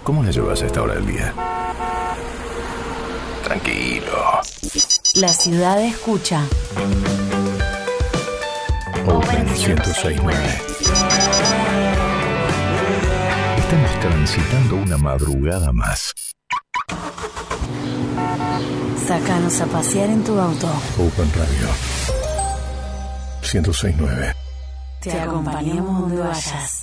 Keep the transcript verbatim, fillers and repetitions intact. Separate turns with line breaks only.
¿Cómo la llevas a esta hora del día? Tranquilo.
La ciudad escucha.
Open ciento seis punto nueve. Estamos transitando una madrugada más.
Sácanos a pasear en tu auto.
Open Radio ciento seis punto nueve.
Te acompañamos donde vayas.